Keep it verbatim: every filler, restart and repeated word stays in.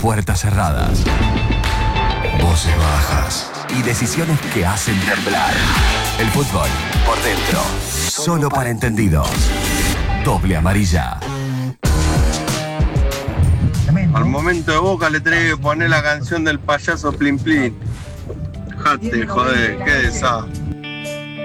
puertas cerradas, voces bajas y decisiones que hacen temblar. El fútbol por dentro, solo para entendidos. Doble amarilla. Al momento de Boca le tenés que poner la canción del payaso Plin Plin. Jate, joder, qué desastre.